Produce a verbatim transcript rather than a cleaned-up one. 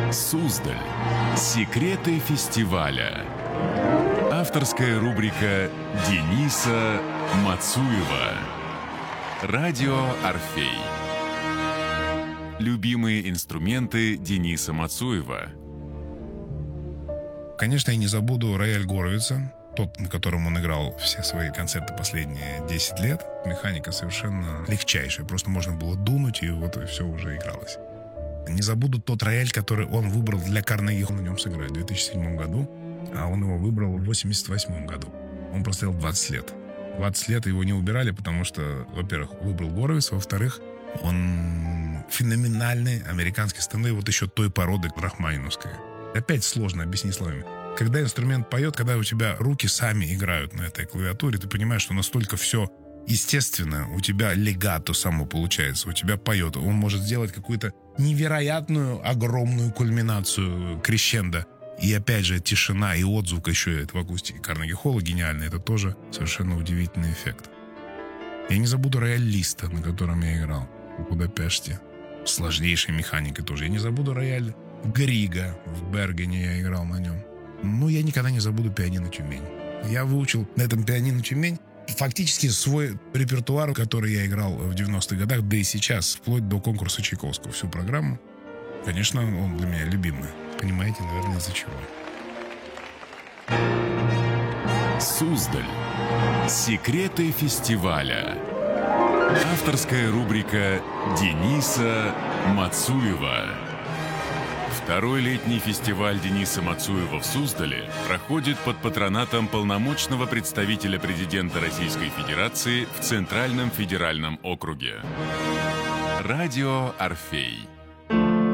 Суздаль. Секреты фестиваля. Авторская рубрика Дениса Мацуева. Радио «Орфей». Любимые инструменты Дениса Мацуева. Конечно, я не забуду рояль Горовица, тот, на котором он играл все свои концерты последние десять лет. Механика совершенно легчайшая, просто можно было дунуть, и вот и все уже игралось. Не забуду тот рояль, который он выбрал для Карнеги. Он на нем сыграет в две тысячи седьмом году, а он его выбрал в восемьдесят восьмом году. Он простоял двадцать лет. двадцать лет его не убирали, потому что, во-первых, выбрал Горовиц, во-вторых, он феноменальный американский стендей, вот еще той породы рахманиновской. Опять сложно объяснить словами. Когда инструмент поет, когда у тебя руки сами играют на этой клавиатуре, ты понимаешь, что настолько все естественно, у тебя легато само получается, у тебя поет. Он может сделать какую-то невероятную, огромную кульминацию крещендо. И опять же, тишина и отзвук еще это в акустике Карнеги Холла гениально. Это тоже совершенно удивительный эффект. Я не забуду рояль Листа, на котором я играл в Будапеште. Сложнейшей механикой тоже. Я не забуду рояль Грига. В Бергене я играл на нем. Ну, я никогда не забуду пианино Тюмень. Я выучил на этом пианино Тюмень фактически свой репертуар, который я играл в девяностых годах, да и сейчас, вплоть до конкурса Чайковского, всю программу. Конечно, он для меня любимый. Понимаете, наверное, из-за чего. Суздаль. Секреты фестиваля. Авторская рубрика Дениса Мацуева. Второй летний фестиваль Дениса Мацуева в Суздале проходит под патронатом полномочного представителя президента Российской Федерации в Центральном федеральном округе. Радио «Орфей».